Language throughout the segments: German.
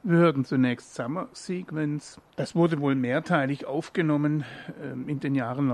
Wir hörten zunächst Summer Sequence. Das wurde wohl mehrteilig aufgenommen in den Jahren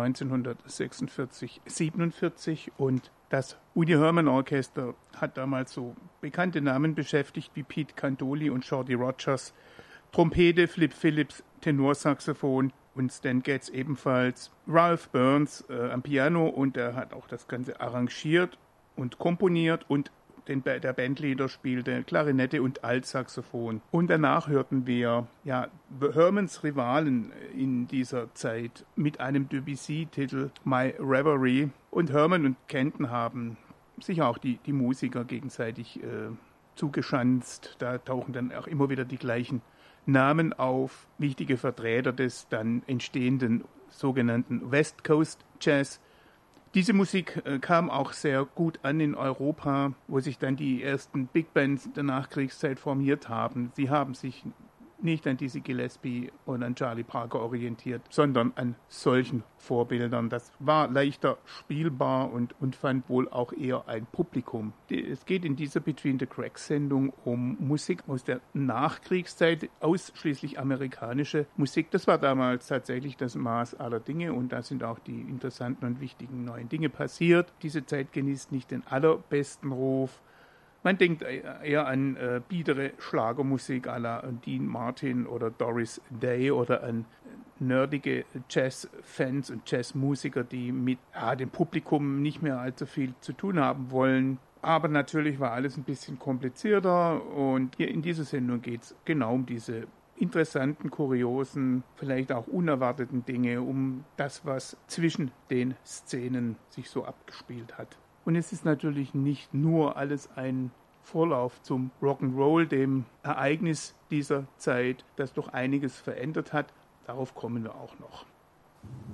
1946, 47 und das Woody Herman Orchester hat damals so bekannte Namen beschäftigt wie Pete Cantoli und Shorty Rogers, Trompete, Flip Phillips, Tenorsaxophon und Stan Getz ebenfalls, Ralph Burns am Piano und er hat auch das Ganze arrangiert und komponiert und der Bandleader spielte Klarinette und Altsaxophon. Und danach hörten wir Hermans Rivalen in dieser Zeit mit einem Debussy-Titel My Reverie. Und Herman und Kenton haben sich auch die Musiker gegenseitig zugeschanzt. Da tauchen dann auch immer wieder die gleichen Namen auf, wichtige Vertreter des dann entstehenden sogenannten West Coast Jazz. Diese Musik kam auch sehr gut an in Europa, wo sich dann die ersten Big Bands der Nachkriegszeit formiert haben. Sie haben sich nicht an Dizzy Gillespie und an Charlie Parker orientiert, sondern an solchen Vorbildern. Das war leichter spielbar und fand wohl auch eher ein Publikum. Es geht in dieser Between the Cracks-Sendung um Musik aus der Nachkriegszeit, ausschließlich amerikanische Musik. Das war damals tatsächlich das Maß aller Dinge und da sind auch die interessanten und wichtigen neuen Dinge passiert. Diese Zeit genießt nicht den allerbesten Ruf. Man denkt eher an biedere Schlagermusik à la Dean Martin oder Doris Day oder an nerdige Jazzfans und Jazzmusiker, die mit dem Publikum nicht mehr allzu viel zu tun haben wollen. Aber natürlich war alles ein bisschen komplizierter und hier in dieser Sendung geht es genau um diese interessanten, kuriosen, vielleicht auch unerwarteten Dinge, um das, was zwischen den Szenen sich so abgespielt hat. Und es ist natürlich nicht nur alles ein Vorlauf zum Rock'n'Roll, dem Ereignis dieser Zeit, das doch einiges verändert hat. Darauf kommen wir auch noch.